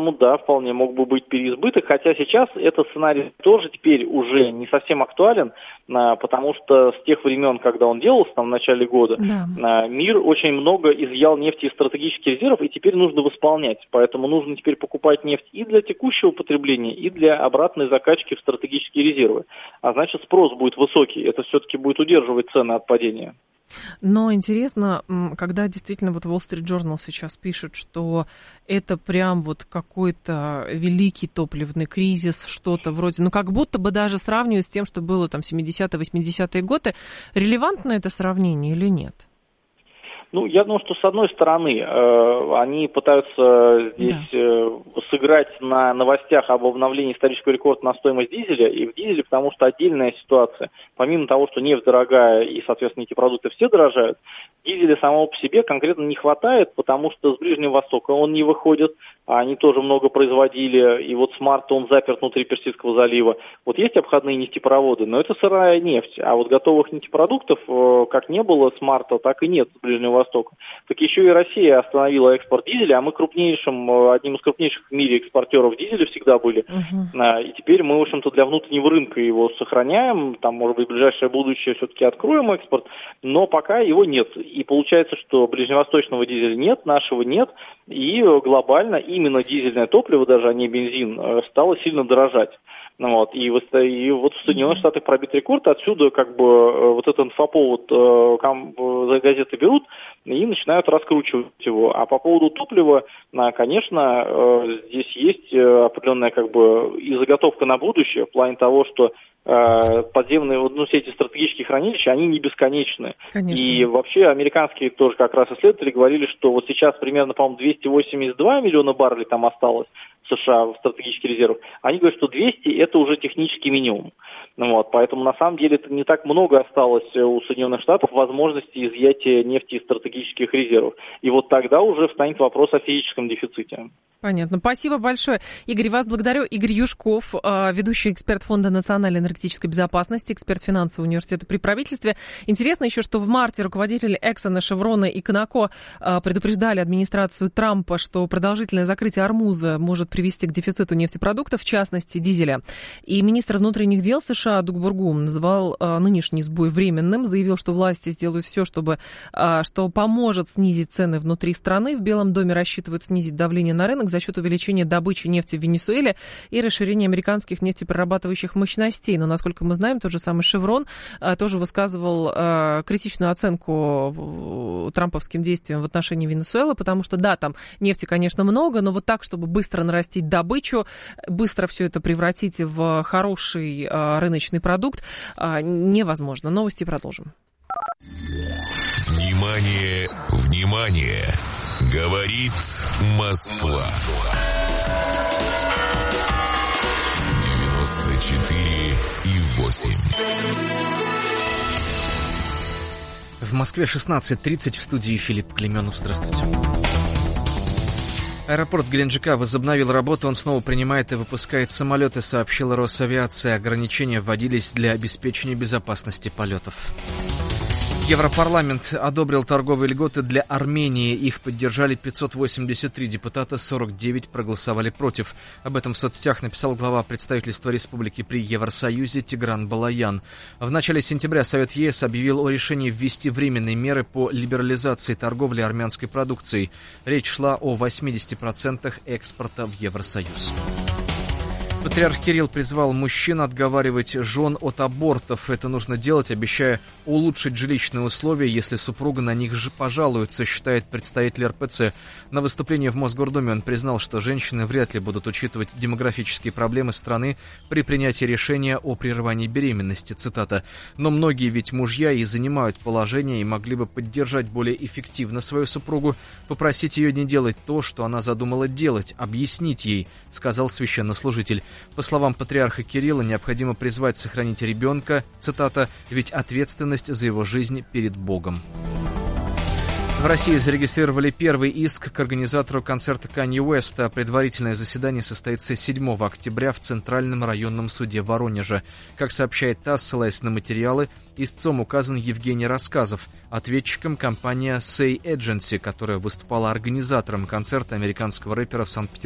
поэтому, да, вполне мог бы быть переизбыток, хотя сейчас этот сценарий тоже теперь уже не совсем актуален, потому что с тех времен, когда он делался, там, в начале года, мир очень много изъял нефти из стратегических резервов, и теперь нужно восполнять, поэтому нужно теперь покупать нефть и для текущего потребления, и для обратной закачки в стратегические резервы, а значит спрос будет высокий, это все-таки будет удерживать цены от падения. Но интересно, когда действительно вот Wall Street Journal сейчас пишет, что это прям вот какой-то великий топливный кризис, что-то вроде, ну как будто бы даже сравнивать с тем, что было там 70-е, 80-е годы, релевантно это сравнение или нет? Ну, я думаю, что с одной стороны они пытаются здесь сыграть на новостях об обновлении исторического рекорда на стоимость дизеля и в дизеле, потому что отдельная ситуация. Помимо того, что нефть дорогая и, соответственно, эти продукты все дорожают, дизеля самого по себе конкретно не хватает, потому что с Ближнего Востока он не выходит, а они тоже много производили, и вот с марта он заперт внутри Персидского залива. Вот есть обходные нефтепроводы, но это сырая нефть, а вот готовых нефтепродуктов как не было с марта, так и нет с Ближнего Востока. Так еще и Россия остановила экспорт дизеля, а мы одним из крупнейших в мире экспортеров дизеля всегда были. И теперь мы, в общем-то, для внутреннего рынка его сохраняем, там, может быть, в ближайшее будущее все-таки откроем экспорт, но пока его нет. И получается, что ближневосточного дизеля нет, нашего нет, и глобально именно дизельное топливо, даже а не бензин, стало сильно дорожать. Вот, и вот в Соединенных Штатах пробит рекорд, отсюда как бы вот этот инфоповод газеты берут и начинают раскручивать его. А по поводу топлива, конечно, здесь есть определенная как бы и заготовка на будущее в плане того, что подземные, все эти стратегические хранилища, они не бесконечны. Конечно. И вообще американские тоже как раз исследователи говорили, что вот сейчас примерно, по-моему, 282 миллиона баррелей там осталось в США в стратегических резервах. Они говорят, что 200 это уже технический минимум. Вот, поэтому на самом деле это не так много осталось у Соединенных Штатов возможности изъятия нефти из стратегических резервов. И вот тогда уже встанет вопрос о физическом дефиците. Понятно. Спасибо большое. Игорь, вас благодарю. Игорь Юшков, ведущий эксперт Фонда национальной энергетической безопасности, эксперт финансового университета при правительстве. Интересно еще, что в марте руководители Эксона, Шеврона и Конако предупреждали администрацию Трампа, что продолжительное закрытие Ормуза может привести к дефициту нефтепродуктов, в частности дизеля. И министр внутренних дел США Дуг Бургум назвал нынешний сбой временным, заявил, что власти сделают все, что поможет снизить цены внутри страны. В Белом доме рассчитывают снизить давление на рынок за счет увеличения добычи нефти в Венесуэле и расширения американских нефтеперерабатывающих мощностей. Но, насколько мы знаем, тот же самый Шеврон тоже высказывал критичную оценку трамповским действиям в отношении Венесуэлы, потому что, да, там нефти, конечно, много, но вот так, чтобы быстро нарастить добычу, быстро все это превратить в хороший рыночный продукт, невозможно. Новости продолжим. Внимание, внимание! Говорит Москва. 94,8. В Москве 16:30, в студии Филипп Клеменов. Здравствуйте. Аэропорт Геленджика возобновил работу, он снова принимает и выпускает самолеты, сообщила Росавиация. Ограничения вводились для обеспечения безопасности полетов. Европарламент одобрил торговые льготы для Армении. Их поддержали 583 депутата, 49 проголосовали против. Об этом в соцсетях написал глава представительства республики при Евросоюзе Тигран Балаян. В начале сентября Совет ЕС объявил о решении ввести временные меры по либерализации торговли армянской продукцией. Речь шла о 80% экспорта в Евросоюз. Патриарх Кирилл призвал мужчин отговаривать жен от абортов. Это нужно делать, обещая улучшить жилищные условия, если супруга на них же пожалуется, считает представитель РПЦ. На выступлении в Мосгордуме он признал, что женщины вряд ли будут учитывать демографические проблемы страны при принятии решения о прерывании беременности. Цитата. «Но многие ведь мужья и занимают положение и могли бы поддержать более эффективно свою супругу, попросить ее не делать то, что она задумала делать, объяснить ей», сказал священнослужитель. По словам патриарха Кирилла, необходимо призвать сохранить ребенка, цитата, «ведь ответственность за его жизнь перед Богом». В России зарегистрировали первый иск к организатору концерта Канье Уэста. Предварительное заседание состоится 7 октября в Центральном районном суде Воронежа. Как сообщает ТАСС, ссылаясь на материалы, истцом указан Евгений Рассказов. Ответчиком компания Say Agency, которая выступала организатором концерта американского рэпера в Санкт-Петербурге.